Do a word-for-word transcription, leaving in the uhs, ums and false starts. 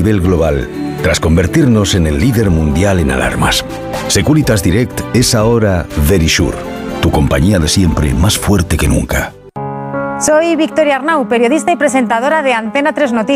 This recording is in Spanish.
nivel global, tras convertirnos en el líder mundial en alarmas. Securitas Direct es ahora Verisure, tu compañía de siempre más fuerte que nunca. Soy Victoria Arnau, periodista y presentadora de Antena tres Noticias.